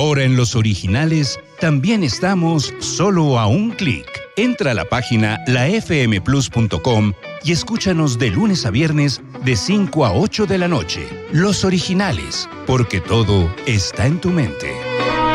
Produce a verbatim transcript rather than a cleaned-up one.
Ahora en Los Originales también estamos solo a un clic. Entra a la página la f m plus punto com y escúchanos de lunes a viernes de cinco a ocho de la noche. Los Originales, porque todo está en tu mente.